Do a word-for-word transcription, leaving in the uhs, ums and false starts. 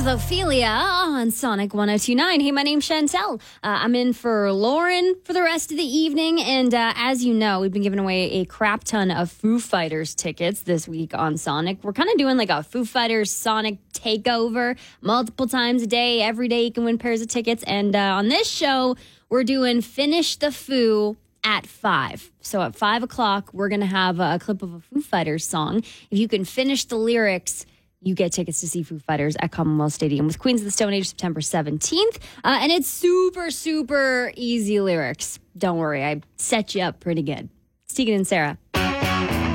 with Ophelia on Sonic one oh two point nine. Hey, my name's Chantel. Uh, I'm in for Lauren for the rest of the evening. And uh, as you know, we've been giving away a crap ton of Foo Fighters tickets this week on Sonic. We're kind of doing like a Foo Fighters Sonic takeover multiple times a day. Every day you can win pairs of tickets. And uh, on this show, we're doing Finish the Foo at five. So at five o'clock, we're going to have a clip of a Foo Fighters song. If you can finish the lyrics, you get tickets to see Foo Fighters at Commonwealth Stadium with Queens of the Stone Age, September seventeenth. Uh, and it's super, super easy lyrics. Don't worry, I set you up pretty good. It's Tegan and Sarah.